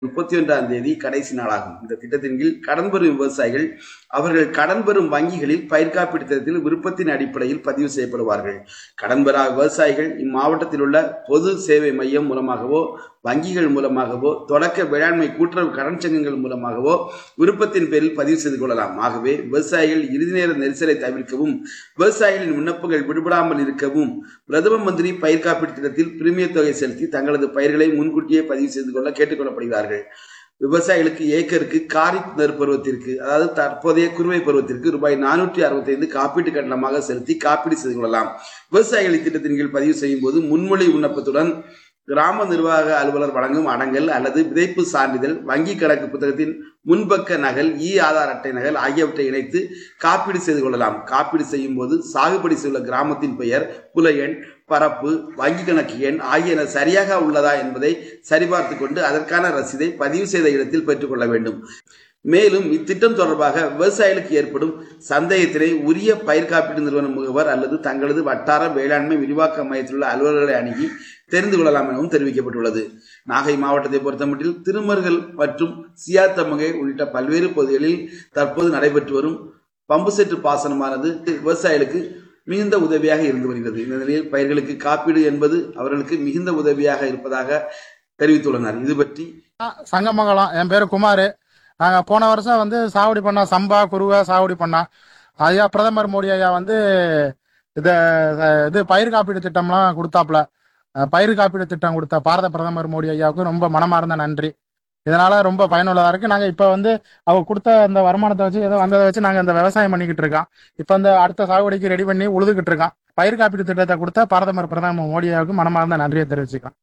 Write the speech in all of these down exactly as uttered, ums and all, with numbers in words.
முப்பத்தி ஒன்றாம் தேதி கடைசி நாளாகும். இந்த திட்டத்தின் கீழ் கடன் பெறும் விவசாயிகள் அவர்கள் கடன் பெறும் வங்கிகளில் பயிர் காப்பீட்டு திட்டத்தில் விருப்பத்தின் அடிப்படையில் பதிவு செய்யப்படுவார்கள். கடன் பெறா விவசாயிகள் இம்மாவட்டத்தில் உள்ள பொது சேவை மையம் மூலமாகவோ, வங்கிகள் மூலமாகவோ, தொடக்க வேளாண்மை கூட்டுறவு கடன் சங்கங்கள் மூலமாகவோ விருப்பத்தின் பேரில் பதிவு செய்து கொள்ளலாம். ஆகவே விவசாயிகள் இறுதி நேர நெரிசலை தவிர்க்கவும், விவசாயிகளின் விண்ணப்பங்கள் விடுபடாமல் இருக்கவும் பிரதம மந்திரி பயிர் காப்பீட்டு திட்டத்தில் பிரீமிய தொகை செலுத்தி தங்களது பயிர்களை முன்கூட்டியே பதிவு செய்து கொள்ள கேட்டுக் கொள்ளப்படுகிறார்கள். விவசாயிகளுக்கு ஏக்கருக்கு காரிப் நெற் பருவத்திற்கு, அதாவது தற்போதைய குறுவை பருவத்திற்கு ரூபாய் நானூற்றி அறுபத்தி ஐந்து காப்பீட்டு கட்டணமாக செலுத்தி காப்பீடு செய்து கொள்ளலாம். விவசாயிகள் இத்திட்டத்தின் கீழ் பதிவு செய்யும் போது முன்மொழி விண்ணப்பத்துடன் கிராம நிர்வாக அலுவலர் வழங்கும் அடங்கல் அல்லது விதைப்பு சான்றிதழ், வங்கி கணக்கு புத்தகத்தின் முன்பக்க நகல், இ ஆதார் அட்டை நகல் ஆகியவற்றை இணைத்து காப்பீடு செய்து கொள்ளலாம். காப்பீடு செய்யும் போது சாகுபடி செய்துள்ள கிராமத்தின் பெயர், புல எண், பரப்பு, வங்கி கணக்கு எண் ஆகியன சரியாக உள்ளதா என்பதை சரிபார்த்து கொண்டு அதற்கான ரசீதை பதிவு செய்த இடத்தில் பெற்றுக்கொள்ள வேண்டும். மேலும் இத்திட்டம் தொடர்பாக விவசாயிகளுக்கு ஏற்படும் சந்தேகத்தினை உரிய பயிர் காப்பீட்டு நிறுவன முகவர் அல்லது தங்களது வட்டார வேளாண்மை விரிவாக்க மையத்தில் உள்ள அலுவலர்களை அணுகி தெரிந்து கொள்ளலாம் எனவும் தெரிவிக்கப்பட்டுள்ளது. நாகை மாவட்டத்தை பொறுத்தமட்டில் திருமருகல் மற்றும் சியாத்தமகை உள்ளிட்ட பல்வேறு பகுதிகளில் தற்போது நடைபெற்று வரும் பம்பு செட்டு பாசனமானது விவசாயிகளுக்கு மிகுந்த உதவியாக இருந்து வருகிறது. இந்த நிலையில் பயிர்களுக்கு காப்பீடு என்பது அவர்களுக்கு மிகுந்த உதவியாக இருப்பதாக தெரிவித்துள்ளனர். இது பற்றி சங்கமங்கலம், என் பேரு குமார். நாங்க போன வருஷம் வந்து சாகுபடி பண்ணோம், சம்பா குருவை சாகுபடி பண்ணோம். ஐயா பிரதமர் மோடி ஐயா வந்து இத இது பயிர் காப்பீடு திட்டம்லாம் கொடுத்தாப்புல. பயிர் காப்பீடு திட்டம் கொடுத்த பாரத பிரதமர் மோடி ஐயாவுக்கு ரொம்ப மனமார்ந்த நன்றி. இதனால ரொம்ப பயனுள்ளதா இருக்கு. நாங்க இப்ப வந்து அவங்க கொடுத்த அந்த வருமானத்தை வச்சு ஏதோ வந்ததை வச்சு நாங்க இந்த விவசாயம் பண்ணிக்கிட்டு இருக்கோம். இப்ப இந்த அடுத்த சாகுபடிக்கு ரெடி பண்ணி உழுதுகிட்டு இருக்கோம். பயிர் காப்பீடு திட்டத்தை கொடுத்த பாரதமர் பிரதமர் மோடி ஐயாவுக்கு மனமார்ந்த நன்றியை தெரிவிச்சுக்கலாம்.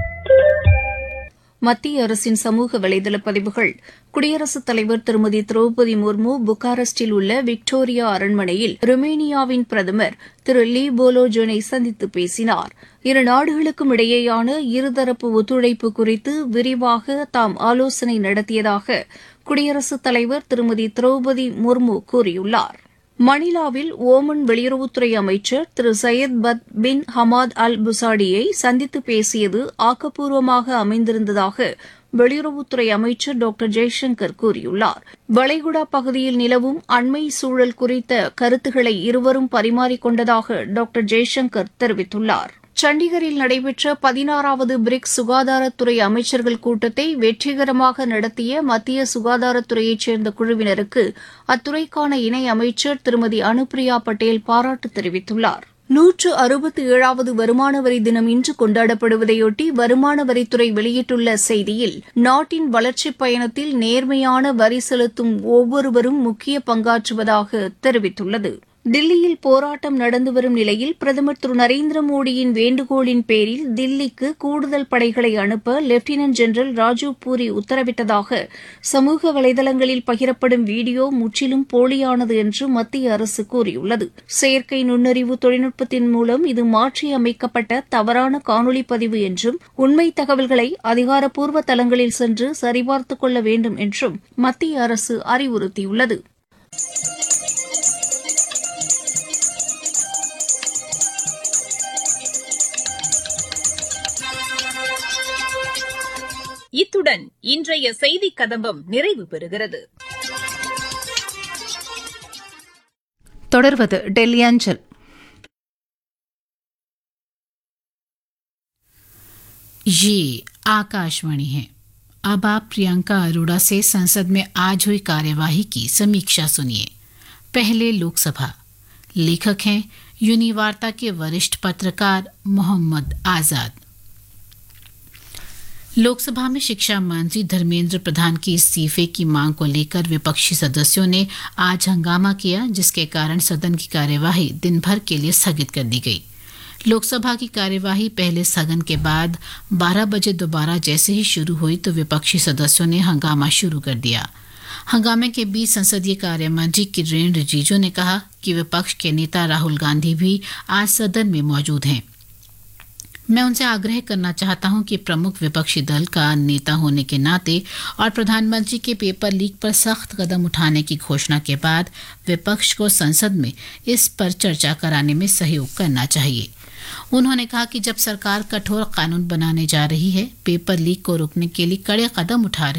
மத்திய அரசின் சமூக வலைதள பதிவுகள். குடியரசுத் தலைவர் திருமதி திரௌபதி முர்மு புக்காரெஸ்டில் உள்ள விக்டோரியா அரண்மனையில் ருமேனியாவின் பிரதமர் திரு லீ போலோஜனை சந்தித்து பேசினார். இரு நாடுகளுக்கும் இடையேயான இருதரப்பு ஒத்துழைப்பு குறித்து விரிவாக தாம் ஆலோசனை நடத்தியதாக குடியரசுத் தலைவர் திருமதி திரௌபதி முர்மு கூறியுள்ளார். மணிலாவில் ஓமன் வெளியுறவுத்துறை அமைச்சர் திரு சையத் பத் பின் ஹமாத் அல் புசாடியை சந்தித்து பேசியது ஆக்கப்பூர்வமாக அமைந்திருந்ததாக வெளியுறவுத்துறை அமைச்சர் டாக்டர் ஜெய்சங்கர் கூறியுள்ளார். வளைகுடா பகுதியில் நிலவும் அண்மை சூழல் குறித்த கருத்துக்களை இருவரும் பரிமாறிக்கொண்டதாக டாக்டர் ஜெய்சங்கர் தெரிவித்துள்ளார். சண்டிகரில் நடைபெற்ற பதினாறாவது பிரிக்ஸ் சுகாதாரத்துறை அமைச்சர்கள் கூட்டத்தை வெற்றிகரமாக நடத்திய மத்திய சுகாதாரத்துறையைச் சேர்ந்த குழுவினருக்கு அத்துறைக்கான இணை அமைச்சர் திருமதி அனுப்பிரியா பட்டேல் பாராட்டு தெரிவித்துள்ளார். நூற்று அறுபத்தி ஏழாவது வருமான வரி தினம் இன்று கொண்டாடப்படுவதையொட்டி வருமான வரித்துறை வெளியிட்டுள்ள செய்தியில், நாட்டின் வளர்ச்சிப் பயணத்தில் நேர்மையான வரி செலுத்தும் ஒவ்வொருவரும் முக்கிய பங்காற்றுவதாக தெரிவித்துள்ளது. தில்லியில் போராட்டம் நடந்து வரும் நிலையில் பிரதமர் திரு நரேந்திர மோடியின் வேண்டுகோளின் பேரில் தில்லிக்கு கூடுதல் படைகளை அனுப்ப லெப்டினன்ட் ஜெனரல் ராஜீவ் பூரி உத்தரவிட்டதாக சமூக வலைதளங்களில் பகிரப்படும் வீடியோ முற்றிலும் போலியானது என்று மத்திய அரசு கூறியுள்ளது. செயற்கை நுண்ணறிவு தொழில்நுட்பத்தின் மூலம் இது மாற்றியமைக்கப்பட்ட தவறான காணொலி பதிவு என்றும் உண்மை தகவல்களை அதிகாரப்பூர்வ தளங்களில் சென்று சரிபார்த்துக் கொள்ள வேண்டும் என்றும் மத்திய அரசு அறிவுறுத்தியுள்ளது. இத்துடன் இன்றைய செய்திக் கதம்பம் நிறைவு பெறுகிறது. தொடர்வது டெல்லி அஞ்சல். ये आकाशवाणी है। अब आप प्रियंका अरोड़ा से संसद में आज हुई कार्यवाही की समीक्षा सुनिए। पहले लोकसभा। लेखक हैं यूनिवार्ता के वरिष्ठ पत्रकार मोहम्मद आजाद। लोकसभा में शिक्षा मंत्री धर्मेंद्र प्रधान के इस्तीफे की मांग को लेकर विपक्षी सदस्यों ने आज हंगामा किया, जिसके कारण सदन की कार्यवाही दिन भर के लिए स्थगित कर दी गई। लोकसभा की कार्यवाही पहले स्थगन के बाद बारह बजे दोबारा जैसे ही शुरू हुई तो विपक्षी सदस्यों ने हंगामा शुरू कर दिया। हंगामे के बीच संसदीय कार्य मंत्री किरेन रिजिजू ने कहा कि विपक्ष के नेता राहुल गांधी भी आज सदन में मौजूद हैं। मैं उनसे आग्रह करना चाहता हूं कि प्रमुख विपक्षी दल का नेता होने के नाते और प्रधानमंत्री के पेपर लीक पर सख्त कदम उठाने की घोषणा के बाद विपक्ष को संसद में इस पर चर्चा कराने में सहयोग करना चाहिए। उन्होंने कहा कि जब सरकार कठोर कानून बनाने जा रही है, पेपर लीक को रोकने के लिए कड़े कदम उठा रही